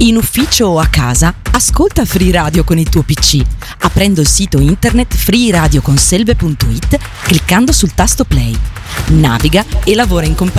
In ufficio o a casa, ascolta Free Radio con il tuo PC, aprendo il sito internet freeradioconselve.it, cliccando sul tasto play. Naviga e lavora in compagnia